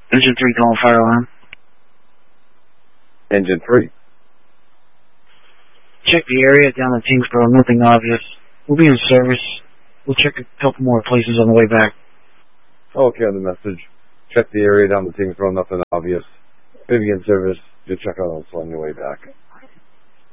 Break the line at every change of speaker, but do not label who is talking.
Engine 3 calling fire alarm.
Engine 3.
Check the area down in Tingsboro, nothing obvious. We'll be in service. We'll check a couple more places on the way back.
Okay, on the message. Check the area down the Tingsboro, nothing obvious. Maybe in service. Just check out also on your way back.